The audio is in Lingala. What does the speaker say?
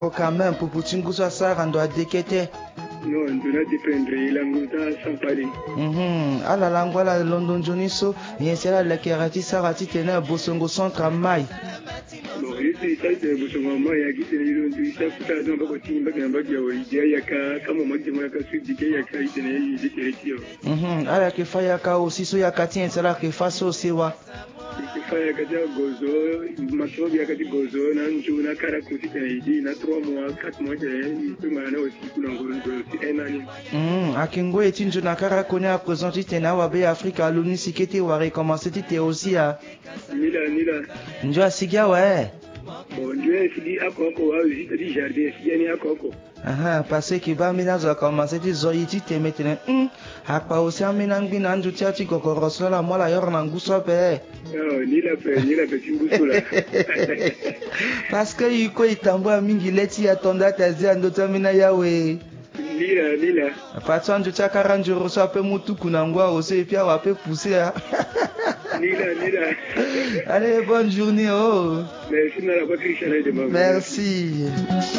Quand même, pour Poutingu ça rend à déquêter. Non, on doit dépendre, il a monté sans parler. À la langue, la London Joniso, il y a la Kerati Sarati Tena, Bosongo Centre Mai. Bon, il y a des Bosongo Mai, qui est le nom de ça, tout à l'heure, il y a comme moi, je me suis dit qu'il y a à la Kefayaka aussi, so Yakati, et c'est là que face au Siwa. Faya kati ya gozo, masobi ya kati gozo, na nju na kara kuti tenaidi, na 3 mois, 4 mois tenaidi, pe maana aussi kuna ngoro si enani. Akingo eti nju na kara kone a présenter tena wabe Afrika aluni sikete wa recommencer tite aussi a. Nila. Nju asigia ouais. Bon, nju asigi akoko wa visite di jardin, si yani akoko. Parce que ba mina za commencer ti zoyiti te metene. Akpa aussi amina ngina nju tiati kokoro sola mola yor na nguso pe. Nila pe timbusula. Parce que yuko itambua mingi leti ya tonda tazia ndota mina yawe. Nila. Patso nju chakara nju roso ape mutu kunangwa ose et puis ape pousser a. Nila. Allez, bonne journée oh. Merci. Merci.